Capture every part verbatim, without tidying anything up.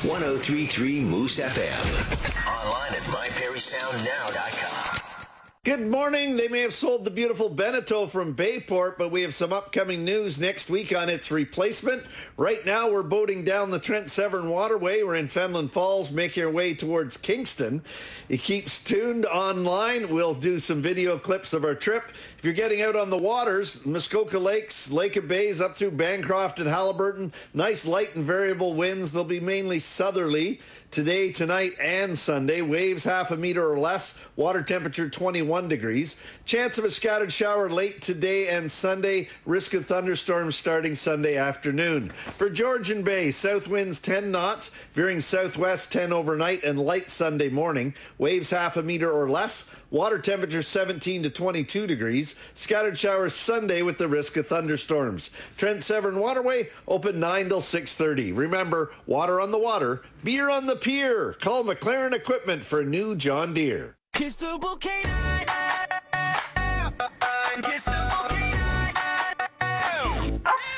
one oh three point three Moose F M. Online at my perry sound now dot com. Good morning. They may have sold the beautiful Beneteau from Bayport, but we have some upcoming news next week on its replacement. Right now, we're boating down the Trent Severn Waterway. We're in Fenelon Falls, making our way towards Kingston. It keeps tuned online. We'll do some video clips of our trip. If you're getting out on the waters, Muskoka Lakes, Lake of Bays, up through Bancroft and Halliburton, nice light and variable winds. They'll be mainly southerly today, tonight, and Sunday. Waves half a meter or less. Water temperature twenty-one degrees. Chance of a scattered shower late today and Sunday. Risk of thunderstorms starting Sunday afternoon. For Georgian Bay, south winds ten knots, veering southwest ten overnight and light Sunday morning. Waves half a meter or less. Water temperature seventeen to twenty-two degrees. Scattered showers Sunday with the risk of thunderstorms. Trent Severn Waterway open nine till six thirty. Remember, water on the water, beer on the pier. Call McLaren Equipment for new John Deere. Kissable K nine. Kissable K nine.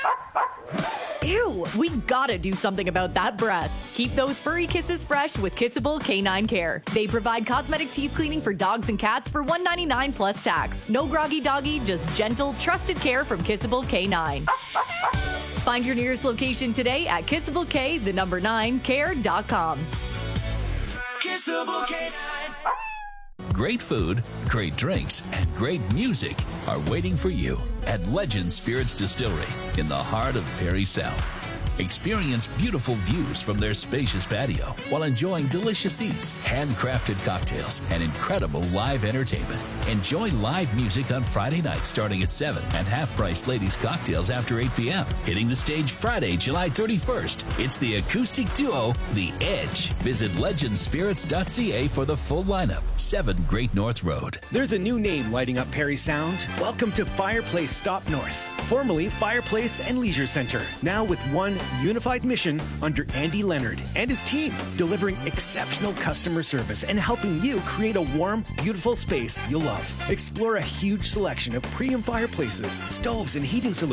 Ew, we gotta do something about that breath. Keep those furry kisses fresh with Kissable K nine Care. They provide cosmetic teeth cleaning for dogs and cats for one hundred ninety-nine dollars plus tax. No groggy doggy, just gentle, trusted care from Kissable K nine. Find your nearest location today at kissable k, the number nine, care dot com. Kissable K nine. Great food, great drinks, and great music are waiting for you at Legend Spirits Distillery in the heart of Perry Sound. Experience beautiful views from their spacious patio while enjoying delicious eats, handcrafted cocktails, and incredible live entertainment. Enjoy live music on Friday night starting at seven and half-price ladies' cocktails after eight p.m. Hitting the stage Friday, July thirty-first. It's the acoustic duo, The Edge. Visit legend spirits dot c a for the full lineup. seven Great North Road. There's a new name lighting up Perry Sound. Welcome to Fireplace Stop North, formerly Fireplace and Leisure Center. Now with one unified mission under Andy Leonard and his team, delivering exceptional customer service and helping you create a warm, beautiful space you'll love. Explore a huge selection of premium fireplaces, stoves, and heating solutions